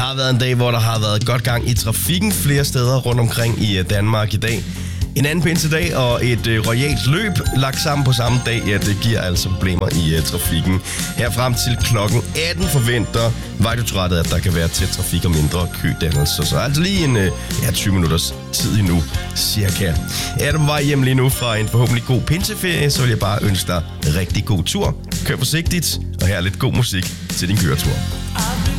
har været en dag, hvor der har været godt gang i trafikken flere steder rundt omkring i Danmark i dag. En anden pinsedag og et royalt løb lagt sammen på samme dag, ja, det giver altså problemer i trafikken. Her frem til klokken 18 forventer Vejdirektoratet, at der kan være tæt trafik og mindre kødannelse. Så altså lige en 20 minutters tid endnu, cirka. Er du på vej hjem lige nu fra en forhåbentlig god pinseferie, så vil jeg bare ønske dig rigtig god tur. Kør forsigtigt, og her er lidt god musik til din køretur.